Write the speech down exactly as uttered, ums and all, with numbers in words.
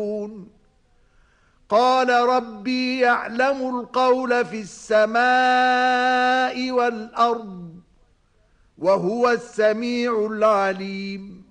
قال ربي يعلم القول في السماء والأرض وهو السميع العليم.